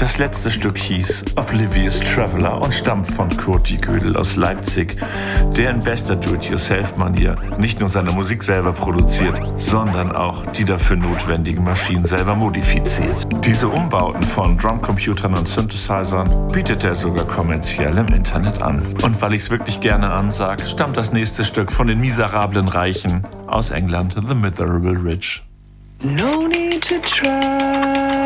Das letzte Stück hieß Oblivious Traveler und stammt von Kurt Gödel aus Leipzig, der in bester Do-it-yourself-Manier nicht nur seine Musik selber produziert, sondern auch die dafür notwendigen Maschinen selber modifiziert. Diese Umbauten von Drumcomputern und Synthesizern bietet er sogar kommerziell im Internet an. Und weil ich's wirklich gerne ansag, stammt das nächste Stück von den miserablen Reichen aus England, The Miserable Rich. No need to try.